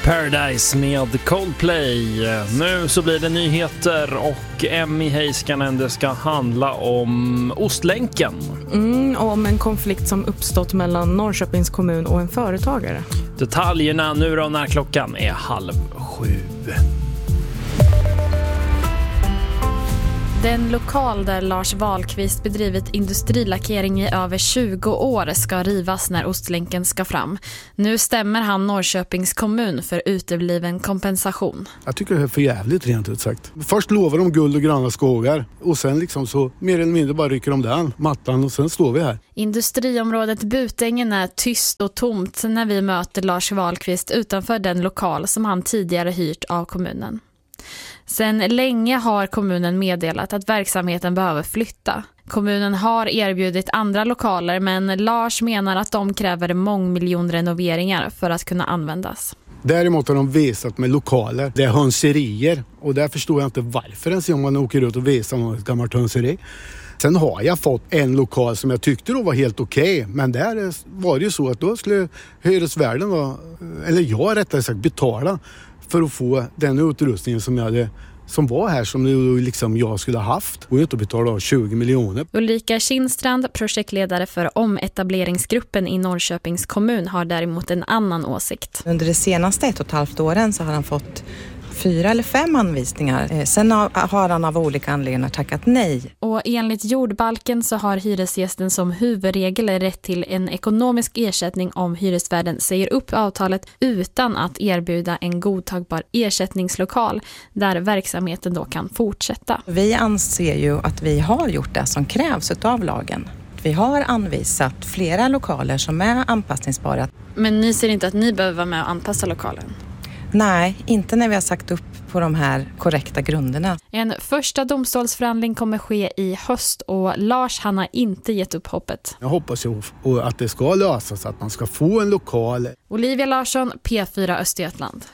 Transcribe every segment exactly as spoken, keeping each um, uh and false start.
Paradise med Coldplay. Nu så blir det nyheter och Emmy Heiskanen, det ska handla om Ostlänken. Mm, och om en konflikt som uppstått mellan Norrköpings kommun och en företagare. Detaljerna nu då när klockan är halv sju. Den lokal där Lars Wahlqvist bedrivit industrilackering i över tjugo år ska rivas när Ostlänken ska fram. Nu stämmer han Norrköpings kommun för utebliven kompensation. Jag tycker det är för jävligt rent ut sagt. Först lovar de guld och gröna skogar och sen liksom så mer eller mindre bara rycker de den mattan och sen står vi här. Industriområdet Butängen är tyst och tomt när vi möter Lars Wahlqvist utanför den lokal som han tidigare hyrt av kommunen. Sen länge har kommunen meddelat att verksamheten behöver flytta. Kommunen har erbjudit andra lokaler, men Lars menar att de kräver mångmiljonrenoveringar för att kunna användas. Däremot har de visat med lokaler. Det är hönserier och där förstår jag inte varför ens om man åker ut och visar något gammalt hönseri. Sen har jag fått en lokal som jag tyckte då var helt okej. Okay, men där var det ju så att då skulle hyresvärden, då, eller jag rättare sagt, betala för att få den utrustningen som jag hade, som var här, som liksom jag skulle ha haft. Och inte betala tjugo miljoner. Ulrika Kindstrand, projektledare för ometableringsgruppen i Norrköpings kommun, har däremot en annan åsikt. Under de senaste ett och ett halvt åren så har han fått fyra eller fem anvisningar. Sen har han av olika anledningar tackat nej. Och enligt jordbalken så har hyresgästen som huvudregel rätt till en ekonomisk ersättning om hyresvärden säger upp avtalet utan att erbjuda en godtagbar ersättningslokal där verksamheten då kan fortsätta. Vi anser ju att vi har gjort det som krävs av lagen. Vi har anvisat flera lokaler som är anpassningsbara. Men ni ser inte att ni behöver vara med och anpassa lokalen? Nej, inte när vi har sagt upp på de här korrekta grunderna. En första domstolsförhandling kommer ske i höst och Lars, han har inte gett upp hoppet. Jag hoppas ju att det ska lösas, att man ska få en lokal. Olivia Larsson, P fyra Östergötland.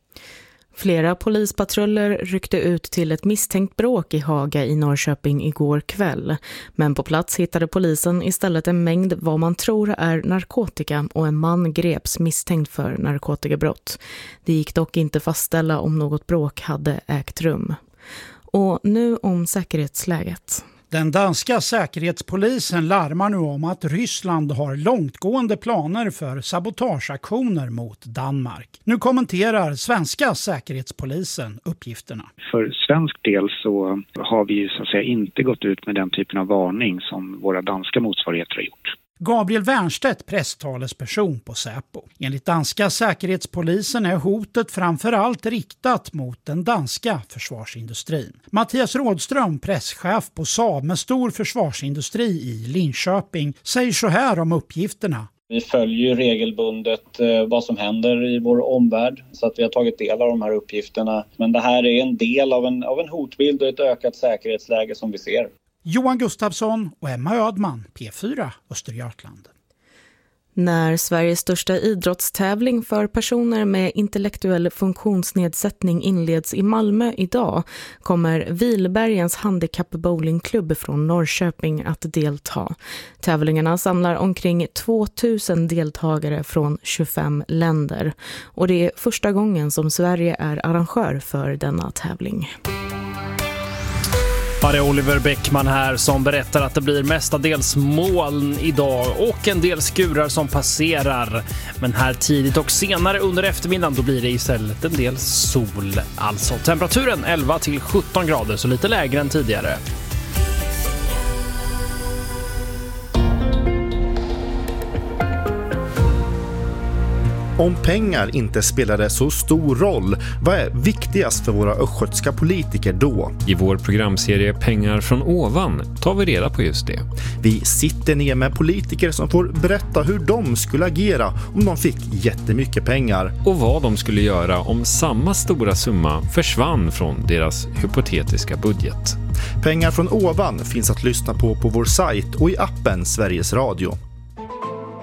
Flera polispatruller ryckte ut till ett misstänkt bråk i Haga i Norrköping igår kväll. Men på plats hittade polisen istället en mängd vad man tror är narkotika och en man greps misstänkt för narkotikabrott. Det gick dock inte fastställa om något bråk hade ägt rum. Och nu om säkerhetsläget. Den danska säkerhetspolisen larmar nu om att Ryssland har långtgående planer för sabotageaktioner mot Danmark. Nu kommenterar svenska säkerhetspolisen uppgifterna. För svensk del så har vi så att säga inte gått ut med den typen av varning som våra danska motsvarigheter har gjort. Gabriel Wernstedt, presstalesperson på Säpo. Enligt danska säkerhetspolisen är hotet framförallt riktat mot den danska försvarsindustrin. Mattias Rådström, presschef på Saab med stor försvarsindustri i Linköping, säger så här om uppgifterna. Vi följer regelbundet eh, vad som händer i vår omvärld så att vi har tagit del av de här uppgifterna. Men det här är en del av en, av en hotbild och ett ökat säkerhetsläge som vi ser. Johan Gustafsson och Emma Ödman, P fyra Östergötland. När Sveriges största idrottstävling för personer med intellektuell funktionsnedsättning inleds i Malmö idag kommer Vilbergens handikappbowlingklubb från Norrköping att delta. Tävlingarna samlar omkring tvåtusen deltagare från tjugofem länder och det är första gången som Sverige är arrangör för denna tävling. Ja, det är Oliver Bäckman här som berättar att det blir mestadels moln idag och en del skurar som passerar. Men här tidigt och senare under eftermiddagen då blir det istället en del sol. Alltså temperaturen elva till sjutton grader, så lite lägre än tidigare. Om pengar inte spelade så stor roll, vad är viktigast för våra östgötska politiker då? I vår programserie Pengar från ovan tar vi reda på just det. Vi sitter ner med politiker som får berätta hur de skulle agera om de fick jättemycket pengar. Och vad de skulle göra om samma stora summa försvann från deras hypotetiska budget. Pengar från ovan finns att lyssna på på vår sajt och i appen Sveriges Radio.